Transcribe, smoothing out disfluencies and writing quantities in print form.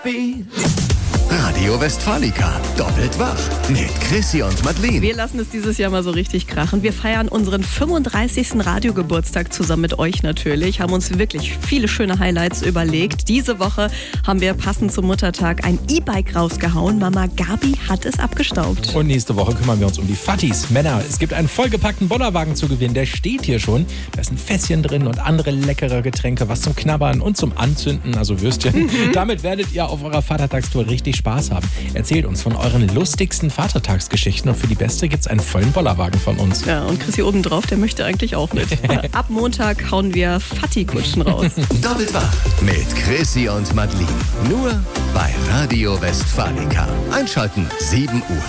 Radio Westfalica, doppelt wach mit Chrissy und Madeleine. Wir lassen es dieses Jahr mal so richtig krachen. Wir feiern unseren 35. Radiogeburtstag zusammen mit euch natürlich, haben uns wirklich viele schöne Highlights überlegt. Diese Woche haben wir passend zum Muttertag ein E-Bike rausgehauen. Mama Gabi hat es abgestaubt. Und nächste Woche kümmern wir uns um die Fattis. Männer, es gibt einen vollgepackten Bollerwagen zu gewinnen. Der steht hier schon. Da ist ein Fässchen drin und andere leckere Getränke, was zum Knabbern und zum Anzünden, also Würstchen. Damit werdet ihr auf eurer Vatertagstour richtig Spaß haben. Erzählt uns von euren lustigsten Vatertagsgeschichten und für die beste gibt's einen vollen Bollerwagen von uns. Ja, und Chrissy obendrauf, der möchte eigentlich auch mit. Ab Montag hauen wir Fatti-Kutschen raus. Doppelt wach mit Chrissy und Madeleine. Nur bei Radio Westfalica. Einschalten 7 Uhr.